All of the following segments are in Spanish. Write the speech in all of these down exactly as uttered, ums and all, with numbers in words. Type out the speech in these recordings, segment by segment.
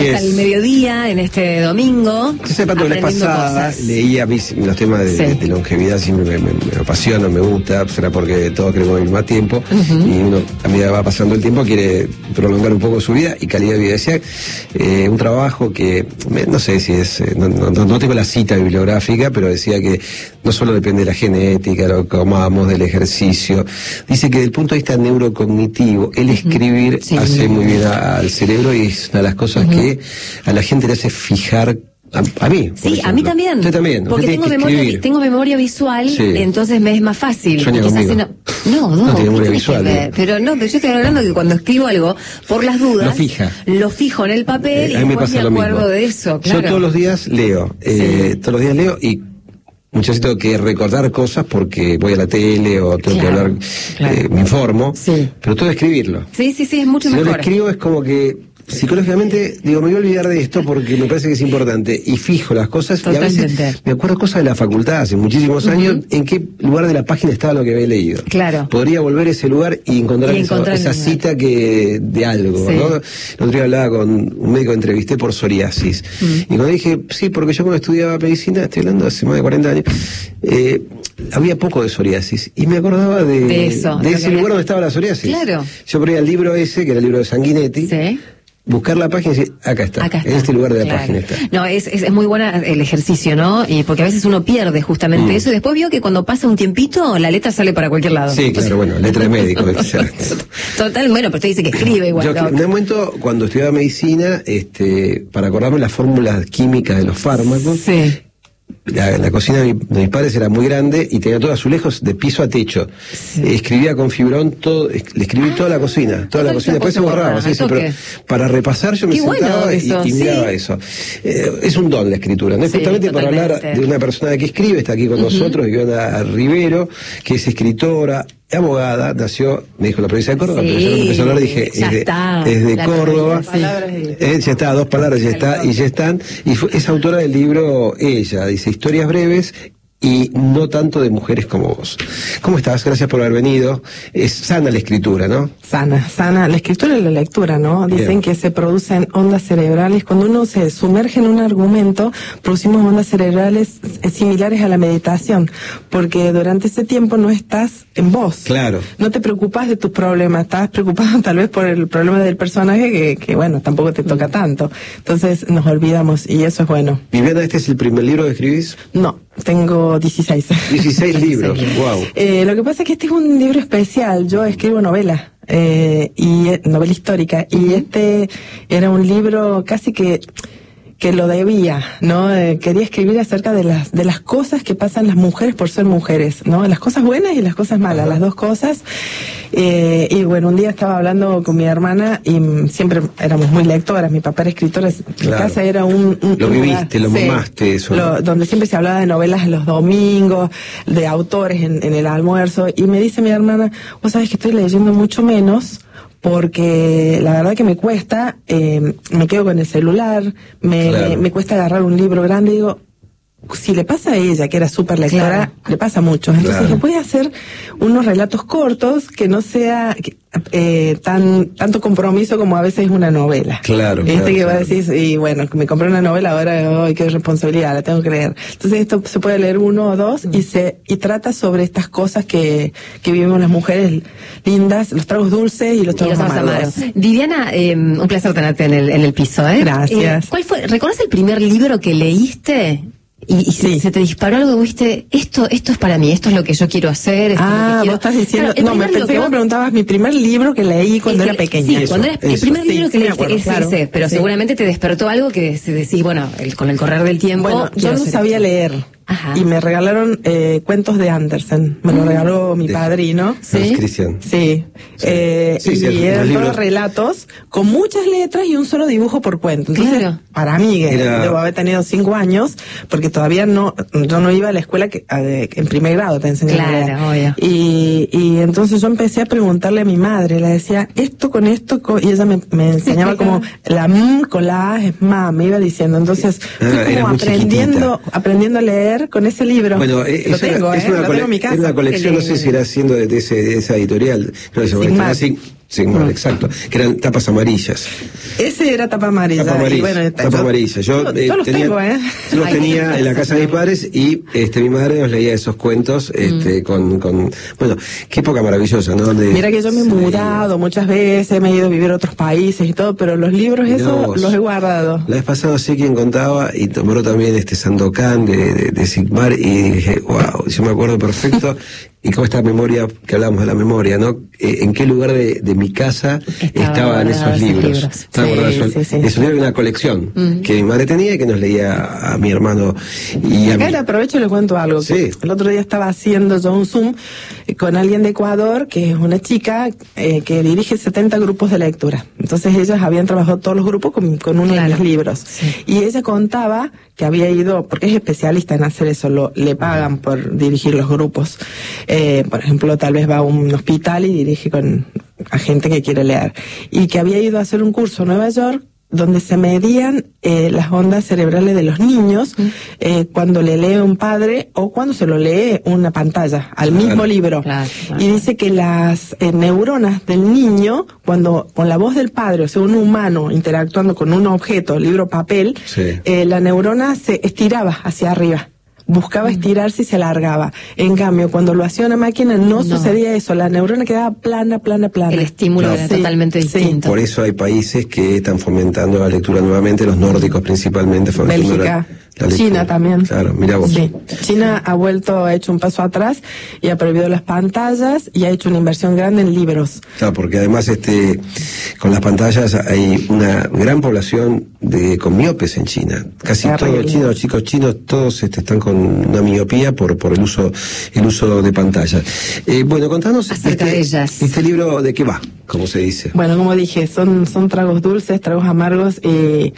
Hasta el mediodía, en este domingo. Yo sé, Pato, la vez pasada cosas. leía los temas de, sí. de longevidad, siempre me, me, me apasiona, me gusta, será porque todos queremos vivir más tiempo, uh-huh. y uno, a medida que va pasando el tiempo, quiere prolongar un poco su vida y calidad de vida. Decía, eh, un trabajo que, no sé si es, no, no, no tengo la cita bibliográfica, pero decía que no solo depende de la genética, lo que comamos, del ejercicio. Dice que desde el punto de vista neurocognitivo, el uh-huh. escribir sí. hace muy bien a, al cerebro, y es una de las cosas uh-huh. que a la gente le hace fijar, a, a mí. Sí, ejemplo. a mí también. Usted también. Porque tengo memoria, tengo memoria visual, sí. entonces me es más fácil. Sueña conmigo. No, no, no. No tiene memoria visual. Que, ¿eh? Pero no, pero yo estoy hablando que cuando escribo algo, por las dudas, lo fija. Lo fijo en el papel, eh, y a mí me después pasa me lo acuerdo mismo. de eso. Claro. Yo todos los días leo, eh, sí. todos los días leo y muchas veces tengo que recordar cosas porque voy a la tele o tengo claro, que hablar, claro. eh, me informo, sí. pero tengo que escribirlo. Sí, sí, sí, es mucho si mejor. Si no lo escribo es como que psicológicamente digo, me voy a olvidar de esto porque me parece que es importante, y fijo las cosas. Totalmente. Y a veces me acuerdo cosas de la facultad hace muchísimos uh-huh. años, en qué lugar de la página estaba lo que había leído. Claro. Podría volver a ese lugar y encontrar, y encontrar esa, esa cita que de algo, sí. ¿no? El otro día hablaba con un médico que entrevisté por psoriasis, uh-huh. y cuando dije, sí, porque yo cuando estudiaba medicina, estoy hablando hace más de cuarenta años, eh, había poco de psoriasis, y me acordaba de, de, eso, de ese lugar donde estaba la psoriasis. Claro. Yo ponía el libro ese, que era el libro de Sanguinetti, sí. buscar la página y decir, acá está, acá está, en este lugar de la claro. página está. No, es, es, es muy buena el ejercicio, ¿no? Y porque a veces uno pierde justamente mm. eso, y después vio que cuando pasa un tiempito, la letra sale para cualquier lado. Sí, claro, bueno, letra de médico. Total, bueno, pero usted dice que escribe igual. Yo, en un momento, cuando estudiaba medicina, este, para acordarme las fórmulas químicas de los fármacos, sí. La, la cocina de, mi, de mis padres era muy grande y tenía todos azulejos de piso a techo. Sí. Eh, escribía con fibrón todo, le escribí ah, toda la cocina, toda la cocina. Después se borraba, ah, sí, sí, pero para repasar yo me Qué sentaba bueno eso, y, y miraba sí. eso. Eh, es un don la escritura, ¿no? Es sí, justamente totalmente. Para hablar de una persona que escribe, está aquí con uh-huh. nosotros, Viviana Rivero, que es escritora, abogada, nació, me dijo, la provincia de Córdoba, sí, pero yo cuando empecé a hablar dije, es de, está, es de Córdoba, sí. eh, ya está, dos palabras, ya está, y ya están, y fue, es autora del libro Ella, dice, historias breves y no tanto de mujeres como vos. ¿Cómo estás? Gracias por haber venido. Es sana la escritura, ¿no? Sana, sana. La escritura y la lectura, ¿no? Dicen Bien. que se producen ondas cerebrales. Cuando uno se sumerge en un argumento, producimos ondas cerebrales similares a la meditación, porque durante ese tiempo no estás en vos. Claro. No te preocupas de tus problemas, estás preocupado tal vez por el problema del personaje que, que bueno, tampoco te toca tanto. Entonces nos olvidamos y eso es bueno. Viviana, ¿este es el primer libro que escribís? No, tengo dieciséis. dieciséis libros, wow. Eh, lo que pasa es que este es un libro especial. Yo escribo novela, eh, y novela histórica, y uh-huh. este era un libro casi que que lo debía, ¿no? Eh, quería escribir acerca de las de las cosas que pasan las mujeres por ser mujeres, ¿no? Las cosas buenas y las cosas malas, uh-huh. las dos cosas. Eh, y bueno, un día estaba hablando con mi hermana y m, siempre éramos muy lectoras, mi papá era escritor, en claro. casa era un... un lo un viviste, lugar, lo sí, mamaste, eso. Lo, donde siempre se hablaba de novelas los domingos, de autores en, en el almuerzo, y me dice mi hermana, vos sabés que estoy leyendo mucho menos, porque la verdad que me cuesta, eh, me quedo con el celular, me, claro. me, me cuesta agarrar un libro grande, y digo, si le pasa a ella, que era súper lectora, claro. le pasa a muchos. Entonces, claro. le puede hacer unos relatos cortos que no sea eh, tan tanto compromiso como a veces es una novela. Claro. Este claro, que claro. va a decir, y bueno, me compré una novela, ahora, ay, qué responsabilidad, la tengo que leer. Entonces, esto se puede leer uno o dos, mm. y se y trata sobre estas cosas que, que vivimos las mujeres lindas, los tragos dulces y los tragos y los amargos. Viviana, eh, un placer tenerte en el, en el piso, ¿eh? Gracias. Eh, ¿Cuál fue, ¿Recuerdas el primer libro que leíste? Y, y sí. se, se te disparó algo, viste, esto esto es para mí, esto es lo que yo quiero hacer. Esto ah, es lo que quiero. Vos estás diciendo, claro, no, me pensé que vos... me preguntabas mi primer libro que leí cuando el, era pequeña. Sí, cuando era, el primer libro sí, que sí, leíste, acuerdo, ese, claro. ese, pero sí. seguramente te despertó algo que se decís, bueno, el, con el correr del tiempo. Bueno, yo no sabía esto. leer. Ajá. Y me regalaron eh, cuentos de Andersen. Me lo regaló mi de, padrino. ¿Sí? Cristian. Sí. sí. Eh, sí, y sí, eran todos relatos con muchas letras y un solo dibujo por cuento. Entonces, claro. para mí, que Era... debo haber tenido cinco años, porque todavía no, yo no iba a la escuela que a de, en primer grado te enseñaban claro, a leer. Y, y entonces yo empecé a preguntarle a mi madre, le decía, esto con esto, con... y ella me, me enseñaba como la M con la A es ma, me iba diciendo. Entonces, fui ah, como aprendiendo, aprendiendo a leer con ese libro. Bueno, eh, lo es, tengo, una, eh, es, una lo tengo en mi casa. es una colección, no sé si irá siendo de, de, ese, de esa editorial. No, eso, Sigmar. Sig, Sigmar, mm. exacto, que eran tapas amarillas. Ese era tapa amarilla. Tapa amarilla, y bueno, tapa yo, amarilla. Yo, yo, eh, yo los tenía, tengo, ¿eh? Yo los Ay, tenía en la casa de mis padres y este mi madre nos leía esos cuentos este mm. con, con... Bueno, qué época maravillosa, ¿no? Donde Mira que yo me he mudado muchas veces, me he ido a vivir a otros países y todo, pero los libros esos los he guardado. La vez pasada sé quién contaba y tomó también este Sandokan de, de, de Sigmar y dije, wow, yo me acuerdo perfecto. Y con esta memoria, que hablamos de la memoria, ¿no? Eh, ¿En qué lugar de, de mi casa Estaba estaban esos libros? libros. Estaban sí, guardados. Sí, sí. Esos libros era una colección mm. que mi madre tenía y que nos leía a mi hermano. Y Acá a mí. le aprovecho y le cuento algo. Sí. El otro día estaba haciendo yo un Zoom con alguien de Ecuador, que es una chica eh, que dirige setenta grupos de lectura. Entonces ellos habían trabajado todos los grupos con, con uno claro. de mis libros. Sí. Y ella contaba que había ido, porque es especialista en hacer eso, lo, le pagan por dirigir los grupos. Eh, por ejemplo, tal vez va a un hospital y dirige con a gente que quiere leer. Y que había ido a hacer un curso en Nueva York donde se medían eh, las ondas cerebrales de los niños mm. eh, cuando le lee un padre o cuando se lo lee una pantalla al claro, mismo libro. Claro, claro. Y dice que las eh, neuronas del niño, cuando con la voz del padre, o sea, un humano interactuando con un objeto, libro, papel, sí. eh, la neurona se estiraba hacia arriba. Buscaba estirarse y se alargaba. En cambio, cuando lo hacía una máquina no, no. sucedía eso. La neurona quedaba plana, plana, plana. El estímulo no. era sí, totalmente distinto. Por eso hay países que están fomentando la lectura nuevamente, los nórdicos principalmente. Bélgica, la, la China también. Claro, mira vos. Sí. China ha vuelto, ha hecho un paso atrás y ha prohibido las pantallas y ha hecho una inversión grande en libros. Claro, porque además este con las pantallas hay una gran población de con miopes en China. Casi todos los chinos, los chicos chinos, todos este, están con una miopía por por el uso el uso de pantallas. Eh, bueno, contanos acerca este, de ellas. Este libro, ¿de qué va? Como se dice. Bueno, como dije, son son tragos dulces, tragos amargos eh,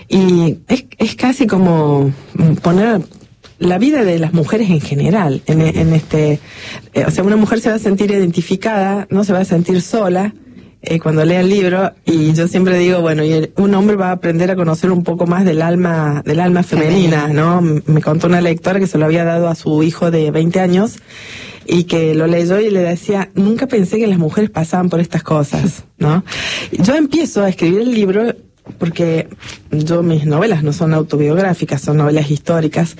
y es es casi como poner la vida de las mujeres en general en, en este eh, o sea, una mujer se va a sentir identificada, no se va a sentir sola Eh, cuando lea el libro, y yo siempre digo, bueno, y el, un hombre va a aprender a conocer un poco más del alma, del alma femenina, ¿no? Me contó una lectora que se lo había dado a su hijo de veinte años y que lo leyó y le decía, nunca pensé que las mujeres pasaban por estas cosas, ¿no? Yo empiezo a escribir el libro porque yo, mis novelas no son autobiográficas, son novelas históricas,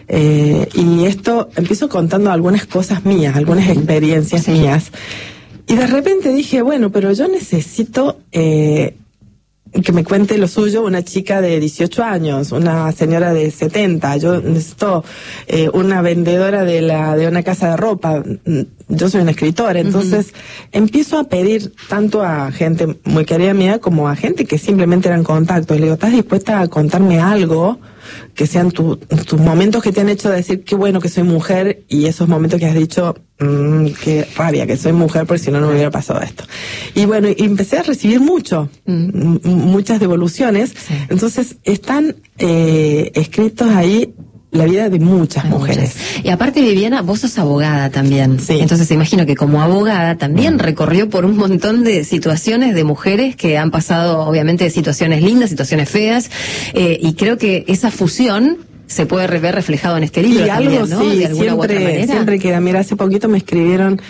eh, y esto, empiezo contando algunas cosas mías, algunas experiencias sí. mías. Y de repente dije, bueno, pero yo necesito eh, que me cuente lo suyo una chica de dieciocho años, una señora de setenta. Yo necesito eh, una vendedora de la de una casa de ropa. Yo soy una escritora, entonces uh-huh. empiezo a pedir tanto a gente muy querida mía como a gente que simplemente eran contactos. Le digo, ¿estás dispuesta a contarme algo? Que sean tu, tus momentos que te han hecho decir qué bueno que soy mujer, y esos momentos que has dicho mmm, qué rabia que soy mujer, porque si no no me hubiera pasado esto. Y bueno, y empecé a recibir mucho, mm. m- muchas devoluciones. Sí. Entonces están eh, escritos ahí la vida de muchas mujeres. Y aparte, Viviana, vos sos abogada también. Sí. Entonces imagino que como abogada también recorrió por un montón de situaciones de mujeres que han pasado, obviamente, situaciones lindas, situaciones feas, eh, y creo que esa fusión se puede ver reflejado en este libro y también, algo, ¿no? Sí, de alguna siempre, u otra manera. Siempre queda. Mira, hace poquito me escribieron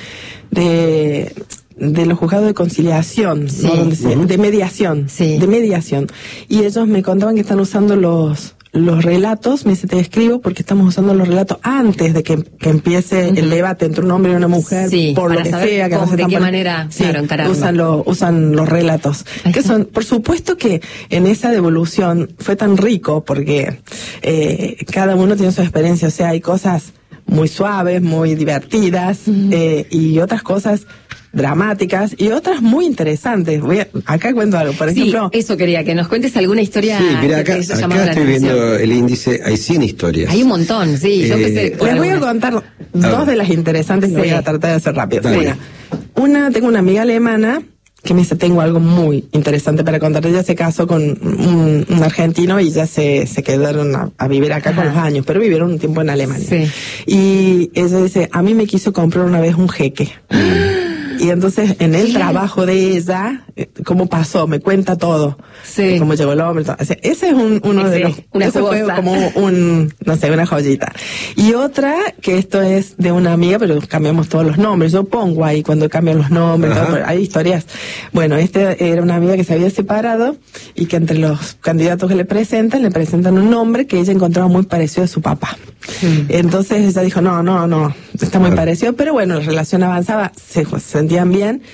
de de los juzgados de conciliación, sí. ¿no? Donde se, de mediación, sí. de mediación. Y ellos me contaban que están usando los los relatos, me dice, te escribo porque estamos usando los relatos antes de que, que empiece uh-huh. el debate entre un hombre y una mujer, sí, por lo que sea, que cómo, no se de qué por... manera sí, claro, encararlo. usan, lo, usan los relatos. Ay, que son, por supuesto que en esa devolución fue tan rico porque eh, cada uno tiene su experiencia, o sea, hay cosas muy suaves, muy divertidas, uh-huh. eh, y otras cosas dramáticas y otras muy interesantes. Voy a, acá cuento algo, por sí, ejemplo. Eso quería, que nos cuentes alguna historia. Sí, mira, acá, que te haya acá llamado estoy la viendo el índice, hay cien historias. Hay un montón, sí. Eh, yo pensé, les voy algunas. a contar dos ah, de las interesantes, sí. que voy a tratar de hacer rápido. Una, una, tengo una amiga alemana que me dice, tengo algo muy interesante para contarte. Ella se casó con un, un argentino y ya se, se quedaron a, a vivir acá Ajá. con los años, pero vivieron un tiempo en Alemania. Sí. Y ella dice, a mí me quiso comprar una vez un jeque. y entonces en el trabajo de ella, cómo pasó, me cuenta todo. Sí. Cómo llegó el hombre, todo. Ese es un, uno Ese, de los, una eso fue jugosa. como un, no sé, una joyita. Y otra, que esto es de una amiga, pero cambiamos todos los nombres. Yo pongo ahí cuando cambian los nombres, todo, pero hay historias. Bueno, este era una amiga que se había separado y que entre los candidatos que le presentan, le presentan un nombre que ella encontraba muy parecido a su papá. Mm. Entonces ella dijo, no, no, no, está muy parecido, pero bueno, la relación avanzaba, se, se sentían bien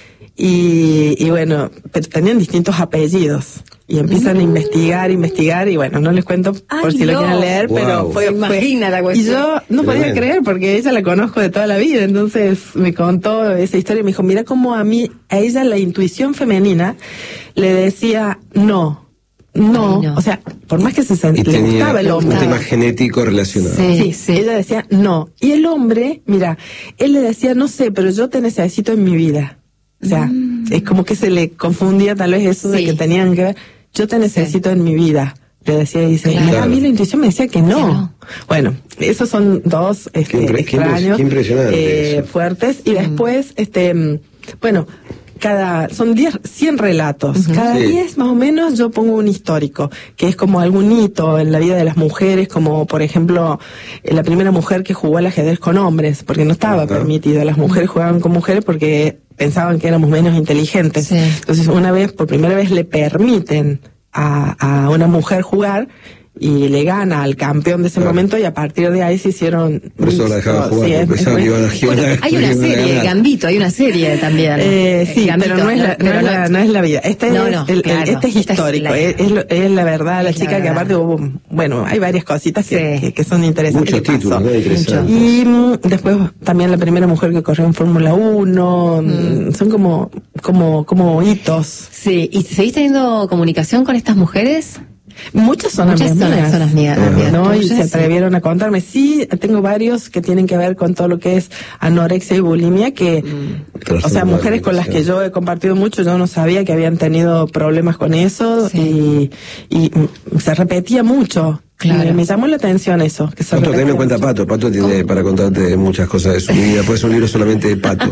y, y bueno, pero tenían distintos apellidos. Y empiezan mm. a investigar, investigar, y bueno, no les cuento Ay, por si no. lo quieren leer, Wow. pero fue, Imagina la fue, cuestión. y yo no podía Tremendo. creer porque ella la conozco de toda la vida, entonces me contó esa historia y me dijo, mira cómo a mí, a ella la intuición femenina le decía no. No, Ay, no. o sea, por más que se sent- Y le tenía gustaba el un hombre. tema genético relacionado. Sí. Sí, sí, ella decía no. Y el hombre, mira, él le decía, no sé, pero yo te necesito en mi vida. O sea, mm. es como que se le confundía tal vez eso Sí. de que tenían que ver, yo te necesito sí. en mi vida. Le decía y dice, Claro. y a mí la intuición me decía que no. Que no. Bueno, esos son dos este, Qué impre- extraños, qué impresionante eh, eso. fuertes. Y Mm. después, este, bueno, cada, son diez, cien relatos. Uh-huh. Cada Sí. diez más o menos yo pongo un histórico, que es como algún hito en la vida de las mujeres, como por ejemplo, eh, la primera mujer que jugó al ajedrez con hombres, porque no estaba Ajá. permitido. Las mujeres jugaban con mujeres porque pensaban que éramos menos inteligentes. Sí. Entonces, una vez, por primera vez, le permiten a, a una mujer jugar y le gana al campeón de ese Claro. momento, y a partir de ahí se hicieron... Por eso la dejaban jugar, Sí, porque es- pensaban es que muy- iban a girar. Bueno, hay una serie, Gambito, hay una serie también. Eh, sí, Gambito, pero no es la, no pero es la, no es la vida. Este No, es, no, el, el- claro. este es Esta es histórico. la- es, es, lo- es la verdad, la Es la chica que verdad. aparte hubo, bueno, hay varias cositas que, Sí. que, que son interesantes. Muchos que pasó. títulos, ¿no? Interesantes. Y mm, después también la primera mujer que corrió en Fórmula uno, mm. son como, como, como hitos. Sí, ¿y seguís teniendo comunicación con estas mujeres? Muchas son Muchas amigas son- mías. son amigas- Ajá. amigas ¿No? Y tuyas, se sí. atrevieron a contarme. Sí, tengo varios que tienen que ver con todo lo que es anorexia y bulimia, que, o sea, mujeres con las que yo he compartido mucho, yo no sabía que habían tenido problemas con eso, Sí. y, y mm, se repetía mucho. Claro. Y me llamó la atención eso, que se Pato, repetía tenlo en cuenta mucho. Pato. Pato tiene para contarte muchas cosas de su vida. Puede ser un libro solamente de Pato.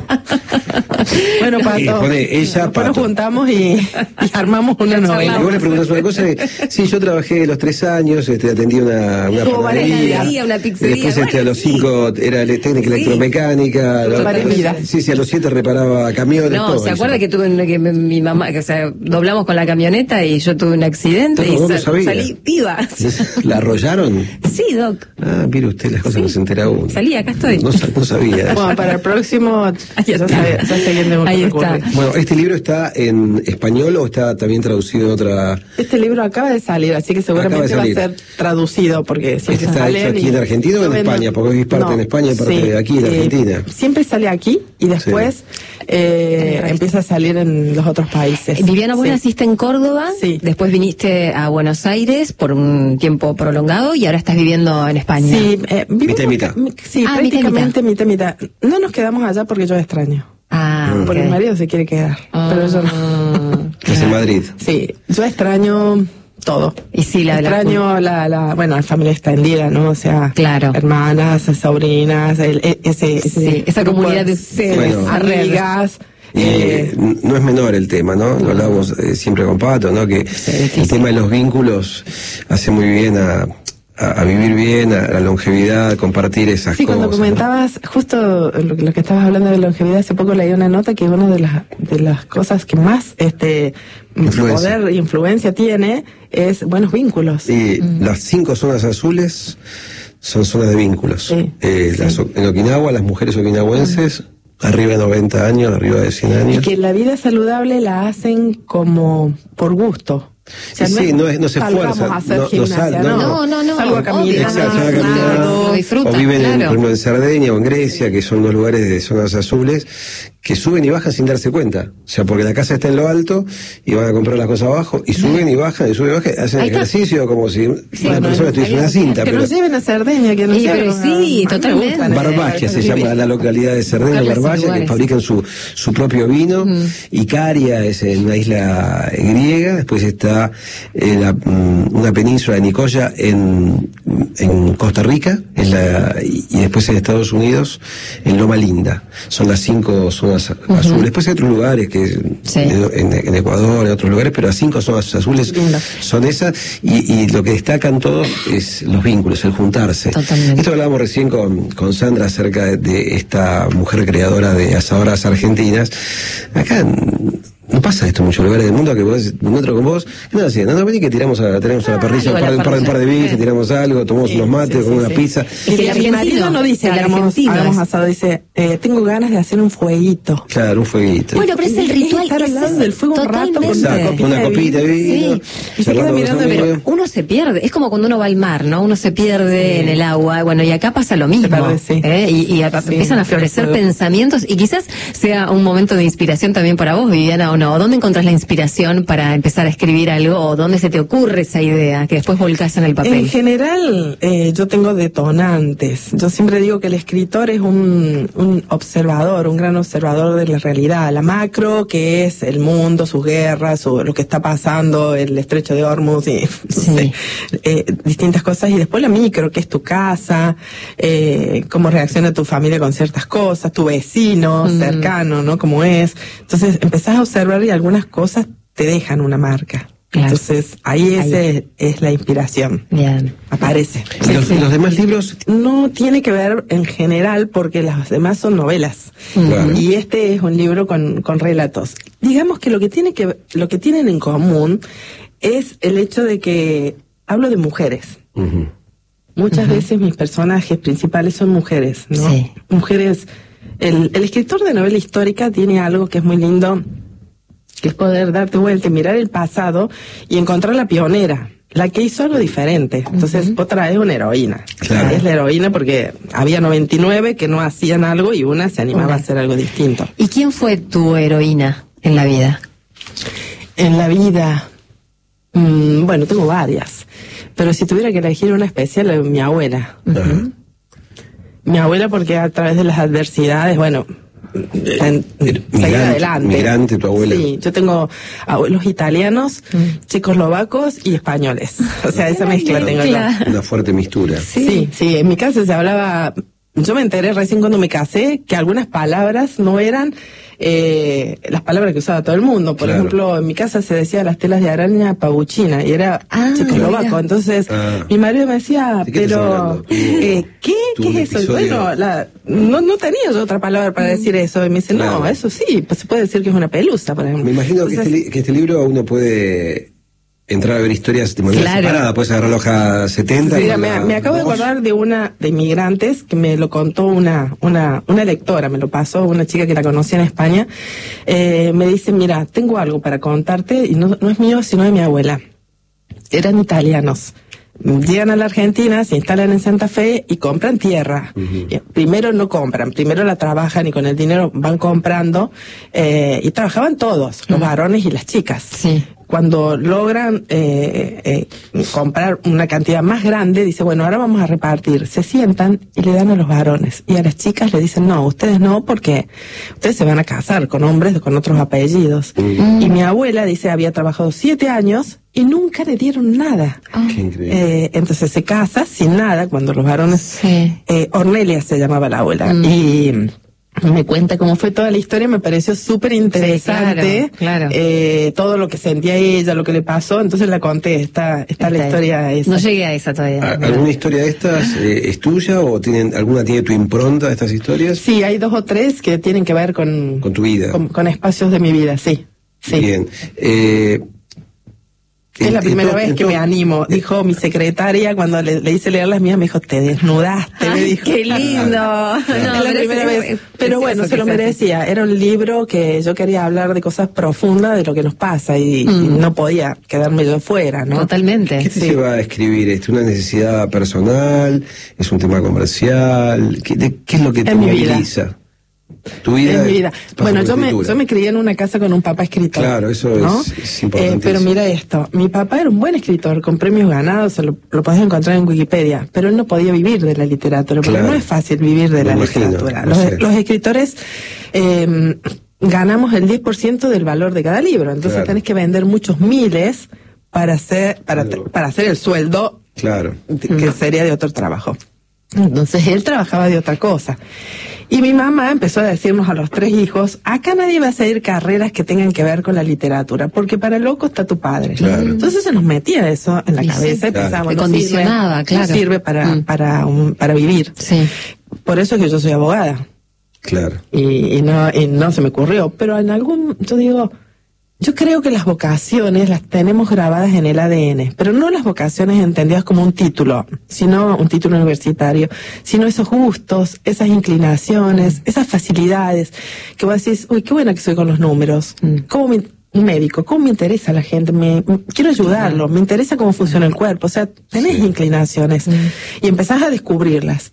Bueno, Y Pato, pone ella, después Pato. nos juntamos y, y armamos una Y novela. vos le preguntás una cosa, que, sí, yo trabajé los tres años, este, atendí una, una Tuvo varias panadería, vidas. Una y pizzería, después este, a bueno, los sí. cinco era ele- técnica Sí. electromecánica, Tuvo a los- varias vidas. sí, sí, a los siete reparaba camiones, No, todo ¿se eso. acuerda que tuve un- que mi- mi mamá, que o sea, doblamos con la camioneta y yo tuve un accidente No, y vos no sal- sabías. salí viva? ¿La arrollaron? Sí, Doc. Ah, mire usted, las cosas no se entera uno. Salí, acá estoy. No, sa- no sabía. Bueno, para el próximo, ya, sabía, ya sé bien de Ahí qué está. ocurre. Bueno, ¿este libro está en español o está también traducido en otra...? Este libro acaba de salir, así que seguramente Acaba de va a salir. ser traducido, porque siempre ¿Este está salen hecho aquí y- en Argentina o en Yo vendo- España? Porque es parte en España y parte de aquí, en eh, Argentina. Siempre sale aquí y después eh, empieza a salir en los otros países. Eh, Viviana, vos Sí. naciste en Córdoba, Sí. después viniste a Buenos Aires por un tiempo prolongado y ahora estás viviendo en España. Sí, eh, vivimos Mitad y mitad. acá- mi- sí, Ah, mitad y prácticamente mitad y mitad. No nos quedamos allá porque yo extraño. Ah, ok. Porque mi marido se quiere quedar, Ah, pero yo no. Es en Madrid. Sí, yo extraño todo. Y sí, la- la- extraño la, la, bueno, la familia extendida, ¿no? O sea, Claro. hermanas, sobrinas, el, e- ese, ese Sí, esa grupo comunidad de seres, Bueno. amigas. Y eh, n- no es menor el tema, ¿no? Lo hablábamos eh, siempre con Pato, ¿no? Que difícil. el tema de los vínculos hace muy bien a, a, a vivir bien, a la longevidad, a compartir esas sí, cosas. cuando ¿no? comentabas, justo lo, lo que estabas hablando de longevidad, hace poco leí una nota que una de las, de las cosas que más este Influencia. poder e influencia tiene es buenos vínculos. Y las cinco zonas azules son zonas de vínculos. Sí, Eh, sí. las o- en Okinawa, las mujeres okinawenses, arriba de noventa años, arriba de cien Y años. que la vida saludable la hacen como por gusto. O sea, Y sí, no es- no se salgamos esfuerzan, a hacer no- no gimnasia, sal- no. No, no, no. Salgo a caminar, obvio, Exacto, no, van a no, caminar, no, lo disfrutan, o viven en, claro. por ejemplo, en Cerdeña o en Grecia, que son dos lugares de zonas azules, que suben y bajan sin darse cuenta. O sea, porque la casa está en lo alto y van a comprar las cosas abajo, y suben y bajan, y suben y bajan, hacen Ahí está. ejercicio como si una bueno, persona estuviese en una cinta. que pero nos lleven a Cerdeña, que nos Y, lleven pero a- sí, a mí me totalmente. gustan, eh, Barbagia se vivir. llama la localidad de Cerdeña, Buscarle esos Barbagia, que lugares. fabrican su, su propio vino. Icaria es en una isla griega, después está eh, la, mm, una península de Nicoya en en Costa Rica es la, y, y después en Estados Unidos, en Loma Linda. Son las cinco zonas uh-huh. azules. Después hay otros lugares, que sí. en, en Ecuador, en otros lugares, pero las cinco zonas azules Linda. son esas, y, y lo que destacan todos es los vínculos, el juntarse. Totalmente. Esto hablábamos recién con, con Sandra acerca de, de esta mujer creadora de asadoras argentinas. Acá no pasa esto en muchos lugares del mundo, que vos encuentro con vos, ¿qué estás haciendo? No, vení que tiramos a, tenemos a la parrilla, un par, un par, un par de bicis, eh. tiramos algo, tomamos sí, unos mates, sí, con sí, una sí. pizza. Y que mi marido no dice, hagamos, hagamos asado, dice, eh, tengo ganas de hacer un fueguito. Claro, un fueguito. Bueno, pero es el ritual. Estar al lado del fuego un rato con una copita, una copita de vino. Sí. Y se queda mirando, pero uno se pierde, es como cuando uno va al mar, ¿no? Uno se pierde sí. en el agua, bueno, y acá pasa lo mismo. Pierde, sí. ¿eh? Y, y sí, empiezan a florecer pensamientos, y quizás sea un momento de inspiración también para vos, Viviana, o no. ¿Dónde encontrás la inspiración para empezar a escribir algo, o dónde se te ocurre esa idea que después volcás en el papel? En general, eh, yo tengo detonantes. Yo siempre digo que el escritor es un, un observador, un gran observador de la realidad, la macro, que es el mundo, sus guerras, su, lo que está pasando, el estrecho de Hormuz, y, sí. no sé, eh, distintas cosas, y después la micro, que es tu casa, eh, cómo reacciona tu familia con ciertas cosas, tu vecino mm. cercano, ¿no? Cómo es. Entonces empezás a observar, y algunas cosas te dejan una marca. Claro. Entonces, ahí esa es, es la inspiración. Bien. Aparece. ¿Y los, los demás libros? No tiene que ver en general, porque las demás son novelas. Claro. Y este es un libro con, con relatos. Digamos que lo que tiene que, lo que tienen en común es el hecho de que hablo de mujeres. Uh-huh. Muchas uh-huh. veces mis personajes principales son mujeres, ¿no? Sí. Mujeres. El, el escritor de novela histórica tiene algo que es muy lindo, que es poder darte vuelta y mirar el pasado y encontrar la pionera, la que hizo algo diferente. Entonces, uh-huh. vos traes una heroína. Claro. Es la heroína porque había noventa y nueve que no hacían algo y una se animaba uh-huh. a hacer algo distinto. ¿Y quién fue tu heroína en la vida? En la vida, mmm, bueno, tengo varias, pero si tuviera que elegir una especial, mi abuela. Uh-huh. Mi abuela, porque a través de las adversidades, bueno, en, seguir adelante. Migrante, tu abuela. Sí, yo tengo abuelos italianos, mm. checoslovacos y españoles. O sea, esa mezcla tengo yo. Una fuerte mistura. Sí. sí, sí, en mi casa se hablaba, yo me enteré recién cuando me casé que algunas palabras no eran eh, las palabras que usaba todo el mundo. Por claro. ejemplo, en mi casa se decía las telas de araña pabuchina y era ah, checoslovaco. Entonces, ah. mi marido me decía, ¿De qué pero, eh, ¿qué? ¿Qué es eso? Y bueno, la, no, no tenía yo otra palabra para decir eso. Y me dice, claro. no, eso sí, pues se puede decir que es una pelusa, por ejemplo. Me imagino Entonces, que, este, que este libro uno puede entrar a ver historias de manera claro. separada, puedes agarrar la hoja setenta. Mira, me, me acabo de acordar de una de inmigrantes que me lo contó una una una lectora, me lo pasó una chica que la conocía en España. Eh, me dice, mira, tengo algo para contarte, y no, no es mío, sino de mi abuela. Eran italianos. Llegan a la Argentina, se instalan en Santa Fe y compran tierra. Uh-huh. Primero no compran, primero la trabajan y con el dinero van comprando, eh, y trabajaban todos, los uh-huh. varones y las chicas. Sí. Cuando logran eh, eh, comprar una cantidad más grande, dice, bueno, ahora vamos a repartir. Se sientan y le dan a los varones. Y a las chicas le dicen, no, ustedes no, porque ustedes se van a casar con hombres con otros apellidos. Mm. Y mi abuela, dice, había trabajado siete años y nunca le dieron nada. Oh. Qué increíble. Eh, entonces se casa sin nada cuando los varones... Sí. Eh, Ornelia se llamaba la abuela. Mm. Y... me cuenta cómo fue toda la historia, me pareció súper interesante, sí, claro, claro. Eh, todo lo que sentía ella, lo que le pasó, entonces la conté, está, está, está la historia esa. No llegué a esa todavía. ¿Alguna historia de estas eh, es tuya o tienen alguna tiene tu impronta de estas historias? Sí, hay dos o tres que tienen que ver con... Con tu vida. Con, con espacios de mi vida, sí. sí. Bien. Eh... Es la primera vez que me animo, dijo mi secretaria cuando le, le hice leer las mías, me dijo, te desnudaste, me dijo. ¡Qué lindo! No, es la primera vez. Pero bueno, se lo merecía. Era un libro que yo quería hablar de cosas profundas de lo que nos pasa y, mm. y no podía quedarme yo fuera, ¿no? Totalmente. ¿Qué te sí. lleva a escribir? ¿Es una necesidad personal? ¿Es un tema comercial? ¿Qué, de, qué es lo que te moviliza? Tu vida, en mi vida. Bueno, yo me, yo me crié en una casa con un papá escritor. Claro, eso ¿no? es, es importante. Eh, pero mira esto, mi papá era un buen escritor, con premios ganados, se lo, lo podés encontrar en Wikipedia, pero él no podía vivir de la literatura, porque claro. no es fácil vivir de me la imagino, literatura. Los, los escritores eh, ganamos el diez por ciento del valor de cada libro, entonces claro. tenés que vender muchos miles para hacer, para, claro. para hacer el sueldo Claro. Que sería de otro trabajo. Entonces él trabajaba de otra cosa. Y mi mamá empezó a decirnos a los tres hijos, acá nadie va a seguir carreras que tengan que ver con la literatura, porque para loco está tu padre. Claro. Entonces se nos metía eso en la y cabeza sí, y pensábamos, te no condicionaba, sirve, claro. no sirve para, mm. para, un, para vivir. Sí. Por eso es que yo soy abogada. Claro. Y, y, no, y no se me ocurrió. Pero en algún, yo digo, yo creo que las vocaciones las tenemos grabadas en el A D N, pero no las vocaciones entendidas como un título, sino un título universitario, sino esos gustos, esas inclinaciones, esas facilidades, que vos decís, uy, qué buena que soy con los números, cómo me, un médico, cómo me interesa a la gente, me, me quiero ayudarlo, me interesa cómo funciona el cuerpo, o sea, tenés sí. inclinaciones, y empezás a descubrirlas.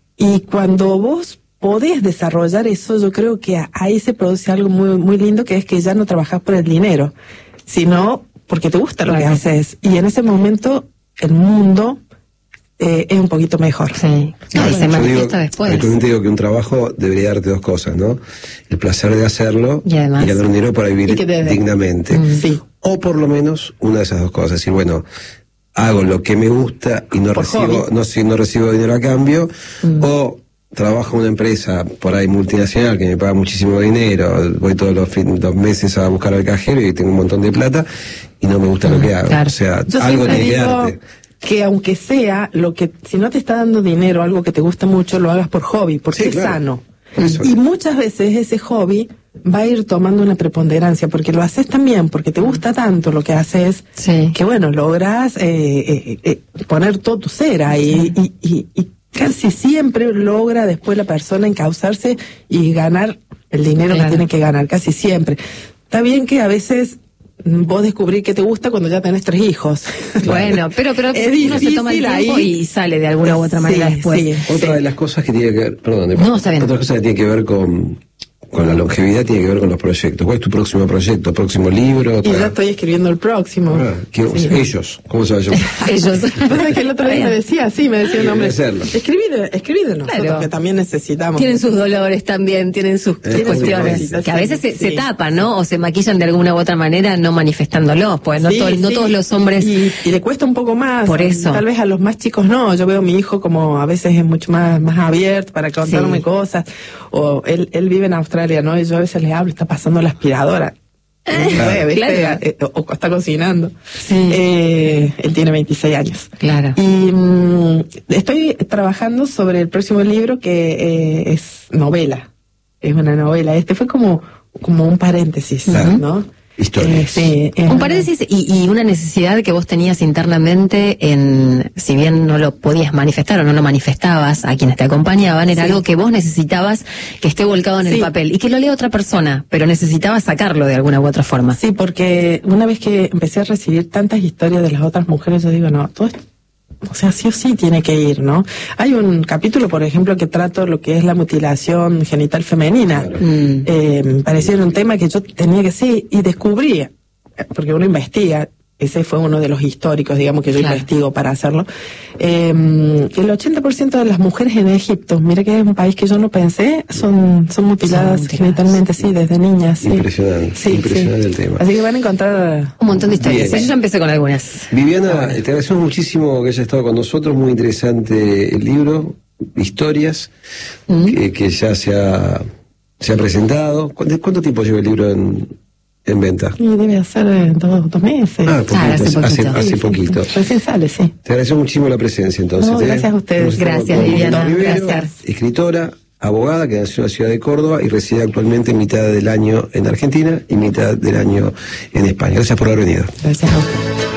Y cuando vos podés desarrollar eso, yo creo que ahí se produce algo muy muy lindo, que es que ya no trabajás por el dinero, sino porque te gusta lo claro. que haces. Y en ese momento el mundo eh, es un poquito mejor. Sí, claro, y se manifiesta después. Actualmente digo que un trabajo debería darte dos cosas, ¿no? El placer de hacerlo y, además, y ganar dinero para vivir dignamente. Mm. Sí. O por lo menos una de esas dos cosas, decir, bueno, hago lo que me gusta y no por recibo no, si no recibo dinero a cambio, mm. o trabajo en una empresa por ahí multinacional que me paga muchísimo dinero, voy todos los, fin, los meses a buscar al cajero y tengo un montón de plata y no me gusta mm, lo que hago. Claro. O sea, yo algo tiene que darte. Que aunque sea lo que, si no te está dando dinero, algo que te gusta mucho, lo hagas por hobby, porque sí, es claro. sano. Eso y es. Muchas veces ese hobby va a ir tomando una preponderancia, porque lo haces también, porque te gusta tanto lo que haces, sí. que bueno, logras eh, eh, eh, poner todo tu ser ahí sí. y, y, y casi siempre logra después la persona encauzarse y ganar el dinero claro. que tiene que ganar, casi siempre. Está bien que a veces vos descubrís que te gusta cuando ya tenés tres hijos. Bueno, pero pero uno se toma el tiempo ahí. Y sale de alguna u otra manera sí, después. Sí, Otra sí. de las cosas que tiene que ver, perdón, no, está bien. Otra cosa que tiene que ver con con la longevidad tiene que ver con los proyectos. ¿Cuál es tu próximo proyecto? ¿Próximo libro? Y ya estoy escribiendo el próximo. Ah, sí. Ellos, ¿cómo se va a llamar? Ellos. Pasa que el otro día me decía, sí, me decía el nombre. Escribí de, escribí de nosotros, claro. que también necesitamos. Tienen sus dolores también, tienen sus eh, cuestiones, que a veces se, sí. se tapan, ¿no? O se maquillan de alguna u otra manera no manifestándolos, pues no, sí, todo, sí. no todos los hombres. Y, y le cuesta un poco más. Por eso. Tal vez a los más chicos no. Yo veo a mi hijo como a veces es mucho más, más abierto para contarme sí. cosas. O él, él vive en Australia, ¿no? Y yo a veces le hablo, está pasando la aspiradora. Claro. Claro. O, o está cocinando. Sí. Eh, él tiene veintiséis años. Claro. Y mm, estoy trabajando sobre el próximo libro que eh, es novela. Es una novela. Este fue como, como un paréntesis, claro. ¿no? Historias. Eh, sí, un paréntesis y, y una necesidad que vos tenías internamente en, si bien no lo podías manifestar o no lo manifestabas a quienes te acompañaban, era sí. algo que vos necesitabas que esté volcado en sí. el papel y que lo lea otra persona, pero necesitabas sacarlo de alguna u otra forma. Sí, porque una vez que empecé a recibir tantas historias de las otras mujeres, yo digo, no, todo esto, o sea, sí o sí tiene que ir, ¿no? Hay un capítulo, por ejemplo, que trato lo que es la mutilación genital femenina. Claro. Mm. Eh, me pareció un tema que yo tenía que sí, y descubrí, porque uno investiga, ese fue uno de los históricos, digamos, que yo claro. investigo para hacerlo, eh, el ochenta por ciento de las mujeres en Egipto, mira que es un país que yo no pensé, son son mutiladas, son mutiladas. genitalmente, sí, desde niñas. Sí. Impresionante, sí, impresionante sí. el tema. Así que van a encontrar un montón de historias. Sí, yo ya empecé con algunas. Viviana, te agradecemos muchísimo que hayas estado con nosotros, muy interesante el libro, historias, ¿Mm? que, que ya se ha, se ha presentado. ¿Cuánto, cuánto tiempo lleva el libro en... en venta? Y debe hacer eh, dos, dos meses. Ah, poquito, ah, hace, poquito. hace, hace sí, poquito. Sí, recién sale, sí. Te agradezco muchísimo la presencia, entonces. No, gracias ¿eh? a ustedes. Gracias, Viviana. Rivero, gracias. Escritora, abogada, que nació en la ciudad de Córdoba y reside actualmente mitad del año en Argentina y mitad del año en España. Gracias por haber venido. Gracias a ustedes.